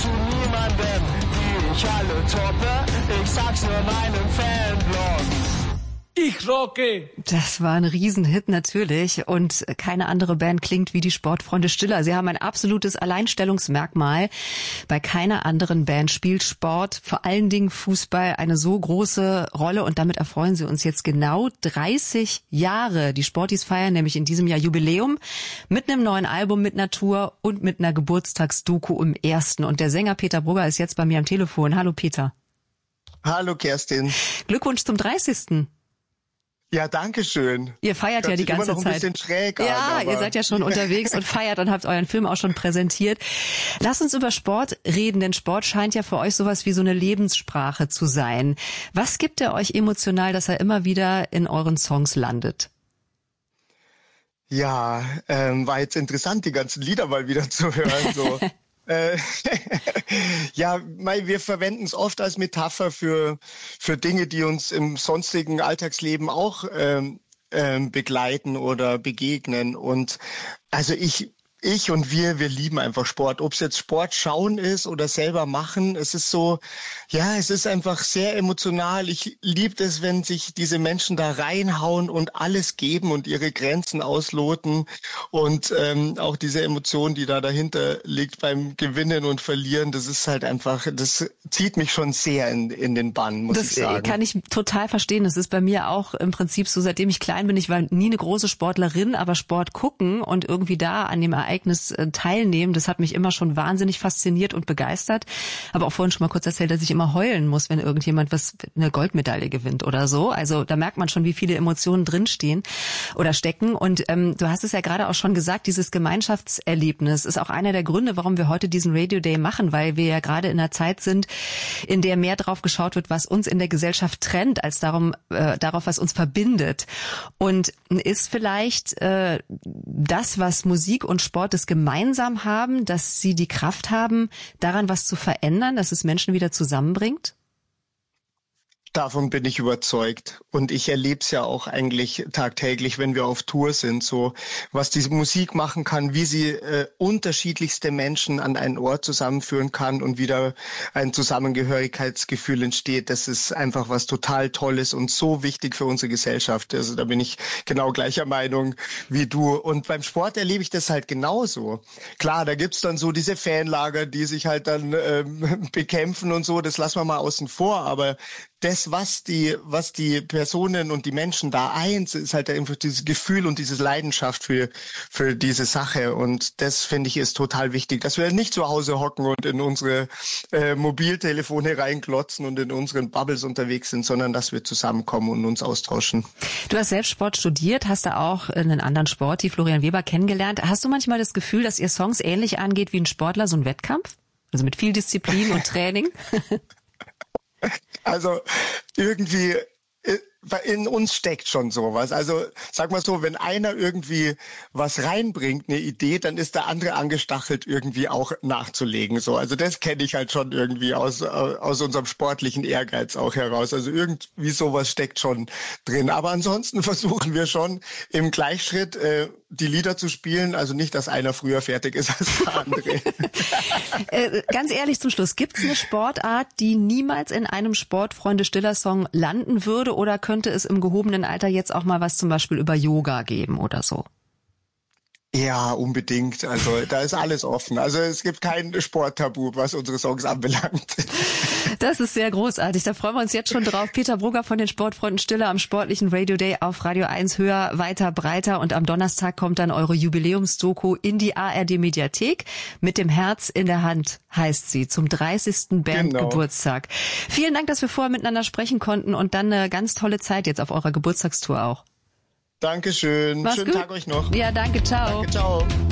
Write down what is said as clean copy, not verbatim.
zu niemandem, die ich alle toppe. Ich sag's nur meinem Fanblog. Ich rocke! Das war ein Riesenhit natürlich und keine andere Band klingt wie die Sportfreunde Stiller. Sie haben ein absolutes Alleinstellungsmerkmal. Bei keiner anderen Band spielt Sport, vor allen Dingen Fußball, eine so große Rolle und damit erfreuen sie uns jetzt genau 30 Jahre. Die Sporties feiern nämlich in diesem Jahr Jubiläum mit einem neuen Album, mit einer Tour und mit einer Geburtstagsdoku im ersten. Und der Sänger Peter Brugger ist jetzt bei mir am Telefon. Hallo Peter. Hallo Kerstin. Glückwunsch zum 30. Ja, danke schön. Ihr feiert ja die ganze Zeit. Immer noch ein bisschen schräg ja, an, ihr seid ja schon unterwegs und feiert und habt euren Film auch schon präsentiert. Lasst uns über Sport reden, denn Sport scheint ja für euch sowas wie so eine Lebenssprache zu sein. Was gibt er euch emotional, dass er immer wieder in euren Songs landet? Ja, war jetzt interessant, die ganzen Lieder mal wieder zu hören. So. Ja, wir verwenden es oft als Metapher für Dinge, die uns im sonstigen Alltagsleben auch begleiten oder begegnen. Und also ich und wir lieben einfach Sport. Ob es jetzt Sport schauen ist oder selber machen, es ist so, ja, es ist einfach sehr emotional. Ich liebe es, wenn sich diese Menschen da reinhauen und alles geben und ihre Grenzen ausloten und auch diese Emotion, die da dahinter liegt beim Gewinnen und Verlieren, das ist halt einfach, das zieht mich schon sehr in den Bann, muss ich sagen. Das kann ich total verstehen. Das ist bei mir auch im Prinzip so, seitdem ich klein bin. Ich war nie eine große Sportlerin, aber Sport gucken und irgendwie da an dem Ereignis teilnehmen, das hat mich immer schon wahnsinnig fasziniert und begeistert. Aber auch vorhin schon mal kurz erzählt, dass ich immer heulen muss, wenn irgendjemand eine Goldmedaille gewinnt oder so. Also da merkt man schon, wie viele Emotionen drinstehen oder stecken. Und du hast es ja gerade auch schon gesagt, dieses Gemeinschaftserlebnis ist auch einer der Gründe, warum wir heute diesen Radio Day machen, weil wir ja gerade in einer Zeit sind, in der mehr drauf geschaut wird, was uns in der Gesellschaft trennt, als darauf, was uns verbindet. Und ist vielleicht das, was Musik und Sport das gemeinsam haben, dass sie die Kraft haben, daran was zu verändern, dass es Menschen wieder zusammenbringt? Davon bin ich überzeugt. Und ich erlebe es ja auch eigentlich tagtäglich, wenn wir auf Tour sind, so was diese Musik machen kann, wie sie unterschiedlichste Menschen an einen Ort zusammenführen kann und wieder ein Zusammengehörigkeitsgefühl entsteht. Das ist einfach was total Tolles und so wichtig für unsere Gesellschaft. Also da bin ich genau gleicher Meinung wie du. Und beim Sport erlebe ich das halt genauso. Klar, da gibt's dann so diese Fanlager, die sich halt dann bekämpfen und so. Das lassen wir mal außen vor. Aber das, was die Personen und die Menschen da eins, ist halt einfach dieses Gefühl und diese Leidenschaft für diese Sache. Und das, finde ich, ist total wichtig, dass wir nicht zu Hause hocken und in unsere Mobiltelefone reinklotzen und in unseren Bubbles unterwegs sind, sondern dass wir zusammenkommen und uns austauschen. Du hast selbst Sport studiert, hast da auch einen anderen Sport, die Florian Weber, kennengelernt. Hast du manchmal das Gefühl, dass ihr Songs ähnlich angeht wie ein Sportler, so ein Wettkampf? Also mit viel Disziplin und Training? Also irgendwie in uns steckt schon sowas. Also sag mal so, wenn einer irgendwie was reinbringt, eine Idee, dann ist der andere angestachelt, irgendwie auch nachzulegen. So, also das kenne ich halt schon irgendwie aus unserem sportlichen Ehrgeiz auch heraus. Also irgendwie sowas steckt schon drin. Aber ansonsten versuchen wir schon im Gleichschritt die Lieder zu spielen. Also nicht, dass einer früher fertig ist als der andere. Ganz ehrlich zum Schluss, gibt es eine Sportart, die niemals in einem Sportfreunde-Stiller-Song landen würde, oder könnte es im gehobenen Alter jetzt auch mal was zum Beispiel über Yoga geben oder so? Ja, unbedingt. Also da ist alles offen. Also es gibt kein Sporttabu, was unsere Songs anbelangt. Das ist sehr großartig. Da freuen wir uns jetzt schon drauf. Peter Brugger von den Sportfreunden Stiller am sportlichen Radio Day auf Radio 1 höher, weiter, breiter. Und am Donnerstag kommt dann eure Jubiläumsdoku in die ARD Mediathek. Mit dem Herz in der Hand heißt sie, zum 30. Bandgeburtstag. Genau. Vielen Dank, dass wir vorher miteinander sprechen konnten und dann eine ganz tolle Zeit jetzt auf eurer Geburtstagstour auch. Dankeschön. Mach's Schönen gut. Tag euch noch. Ja, danke. Ciao. Danke, ciao.